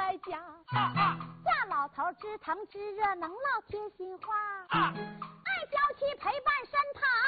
在家。贾老头知疼知热，能唠贴心话。爱娇妻陪伴身旁。